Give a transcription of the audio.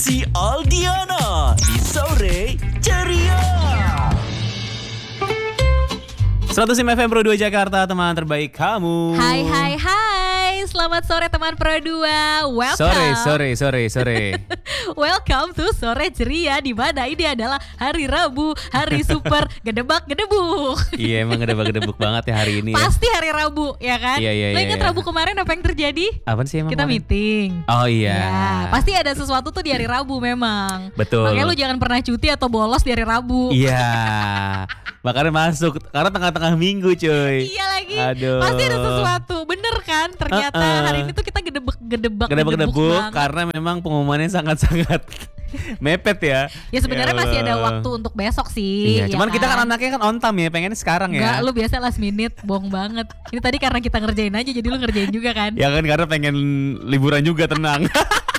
Si Aldiana di Sore Ceria. 100 FM Pro 2 Jakarta, teman terbaik kamu. Hai, selamat sore teman Pro 2. Welcome. Sore. Welcome to Sore Ceria, di mana ini adalah hari Rabu, hari super gedebak-gedebuk. Iya, emang gedebak-gedebuk banget ya hari ini ya. Pasti hari Rabu, ya kan? Iya. Lo ingat Rabu kemarin apa yang terjadi? Apaan sih emang Kita kemarin? meeting. Oh iya. Ya, pasti ada sesuatu tuh di hari Rabu memang. Betul. Makanya lu jangan pernah cuti atau bolos di hari Rabu. Iya. Makanya masuk karena tengah-tengah minggu, cuy. Iya lagi. Aduh. Pasti ada sesuatu. Bener kan? Ternyata hari ini tuh kita gedebak-gedebuk Gedebak-gedebuk banget. karena memang pengumumannya sangat-sangat mepet ya. Ya sebenarnya Ya masih ada Allah. waktu untuk besok sih. Iya, ya cuman kita kan anaknya kan on time ya, pengennya sekarang Enggak, ya. lu biasa last minute, bohong banget. Ini tadi karena kita ngerjain aja, jadi lu ngerjain juga kan? Ya kan karena pengen liburan juga, tenang.